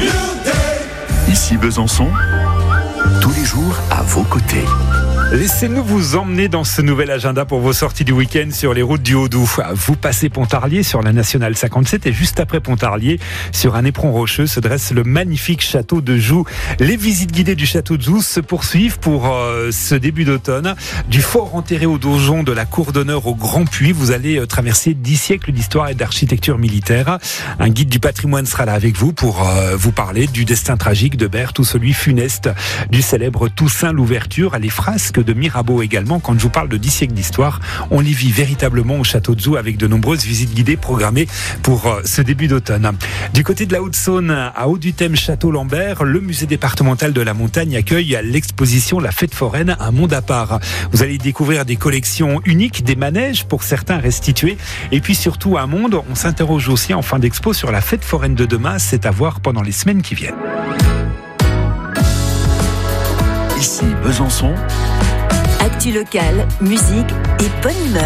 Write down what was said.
Ici Besançon, tous les jours à vos côtés. Laissez-nous vous emmener dans ce nouvel agenda pour vos sorties du week-end sur les routes du Haut-Doubs. Vous passez Pontarlier sur la Nationale 57 et juste après Pontarlier, sur un éperon rocheux, se dresse le magnifique château de Joux. Les visites guidées du château de Joux se poursuivent pour ce début d'automne. Du fort enterré au donjon de la cour d'honneur au Grand Puy, vous allez traverser 10 siècles d'histoire et d'architecture militaire. Un guide du patrimoine sera là avec vous pour vous parler du destin tragique de Berthe ou celui funeste du célèbre Toussaint Louverture. Les frasques de Mirabeau également. Quand je vous parle de 10 siècles d'histoire, on les vit véritablement au château de Joux avec de nombreuses visites guidées programmées pour ce début d'automne. Du côté de la Haute-Saône, à Haut-du-Thème Château-Lambert, le musée départemental de la montagne accueille l'exposition La Fête foraine, un monde à part. Vous allez découvrir des collections uniques, des manèges pour certains restitués et puis surtout un monde. On s'interroge aussi en fin d'expo sur la fête foraine de demain. C'est à voir pendant les semaines qui viennent. Ici Besançon. Actu locale, musique et bonne humeur.